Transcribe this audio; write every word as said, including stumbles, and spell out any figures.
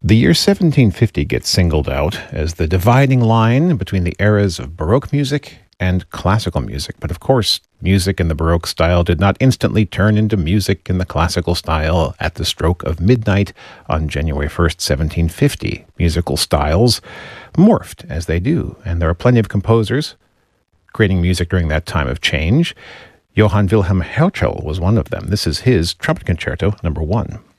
The year seventeen fifty gets singled out as the dividing line between the eras of Baroque music and classical music. But of course, music in the Baroque style did not instantly turn into music in the classical style at the stroke of midnight on January first, seventeen fifty. Musical styles morphed as they do, and there are plenty of composers creating music during that time of change. Johann Wilhelm Herschel was one of them. This is his Trumpet Concerto number one.